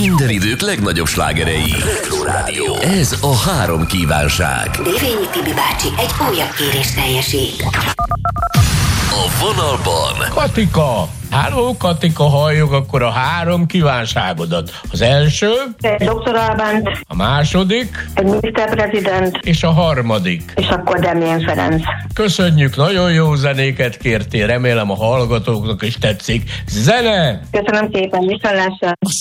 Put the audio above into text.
Minden idők legnagyobb slágerei. Retro Rádió. Ez a 3 kívánság. Dévényi Tibi bácsi egy újabb kérést teljesít. A vonalban Katika! Háló, Katika, halljuk akkor a 3 kívánságodat. Az első, Egy Dr. Albánt, a második egy Mr. President, és a harmadik. és akkor Demjén Ferenc. Köszönjük, nagyon jó zenéket kértél, remélem a hallgatóknak is tetszik. Zene! Köszönöm szépen, viszontlátásra. a